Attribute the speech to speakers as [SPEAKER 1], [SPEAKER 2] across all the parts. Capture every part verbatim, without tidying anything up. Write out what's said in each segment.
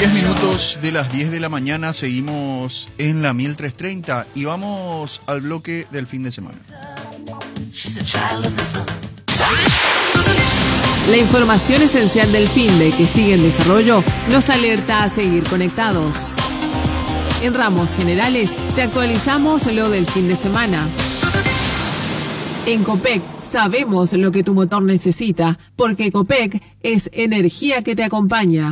[SPEAKER 1] diez minutos de las diez de la mañana, seguimos en la mil trescientos treinta y vamos al bloque del fin de semana.
[SPEAKER 2] La información esencial del finde que sigue en desarrollo nos alerta a seguir conectados. En Ramos Generales te actualizamos lo del fin de semana. En Copec sabemos lo que tu motor necesita, porque Copec es energía que te acompaña.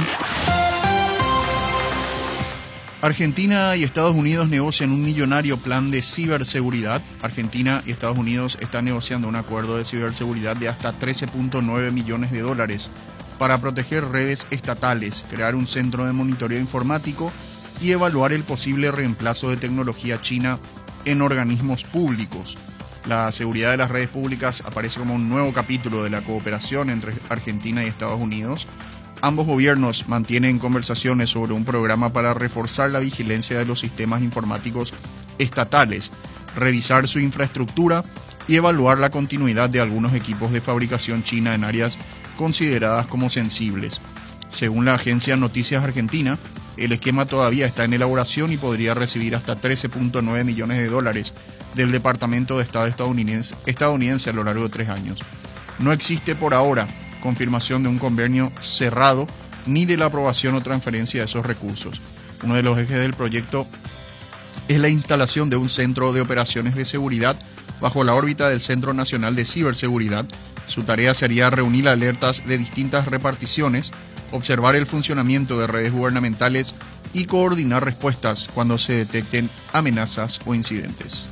[SPEAKER 1] Argentina y Estados Unidos negocian un millonario plan de ciberseguridad. Argentina y Estados Unidos están negociando un acuerdo de ciberseguridad de hasta trece punto nueve millones de dólares para proteger redes estatales, crear un centro de monitoreo informático y evaluar el posible reemplazo de tecnología china en organismos públicos. La seguridad de las redes públicas aparece como un nuevo capítulo de la cooperación entre Argentina y Estados Unidos. Ambos gobiernos mantienen conversaciones sobre un programa para reforzar la vigilancia de los sistemas informáticos estatales, revisar su infraestructura y evaluar la continuidad de algunos equipos de fabricación china en áreas consideradas como sensibles. Según la agencia Noticias Argentina, el esquema todavía está en elaboración y podría recibir hasta trece punto nueve millones de dólares del Departamento de Estado estadounidense, estadounidense a lo largo de tres años. No existe por ahora confirmación de un convenio cerrado ni de la aprobación o transferencia de esos recursos. Uno de los ejes del proyecto es la instalación de un centro de operaciones de seguridad bajo la órbita del Centro Nacional de Ciberseguridad. Su tarea sería reunir alertas de distintas reparticiones, observar el funcionamiento de redes gubernamentales y coordinar respuestas cuando se detecten amenazas o incidentes.